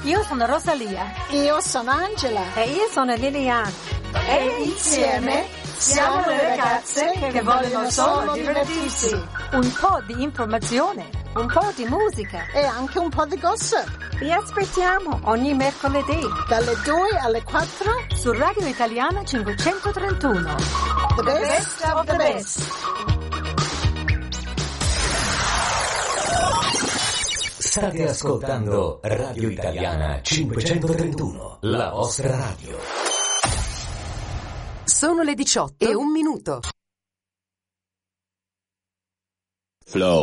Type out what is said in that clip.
Io sono Rosalia. Io sono Angela. E io sono Liliana. E insieme siamo le ragazze che vogliono solo divertirsi. Un po' di informazione, un po' di musica e anche un po' di gossip. Vi aspettiamo ogni mercoledì dalle 2 alle 4 su Radio Italiana 531. The best of the best. State ascoltando Radio Italiana 531, la vostra radio. Sono le 18:01. Flow.